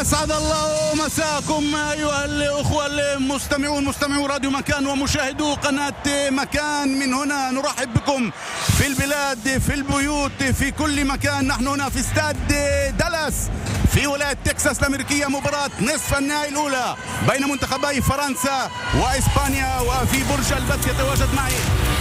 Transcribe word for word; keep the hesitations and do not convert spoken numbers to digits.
أسعد الله مساكم أيها الأخوة المستمعون، مستمعو راديو مكان ومشاهدو قناة مكان. من هنا نرحب بكم في البلاد، في البيوت، في كل مكان. نحن هنا في استاد دالاس في ولاية تكساس الأمريكية، مباراة نصف النهائي الأولى بين منتخبي فرنسا وإسبانيا. وفي برج البث يتواجد معي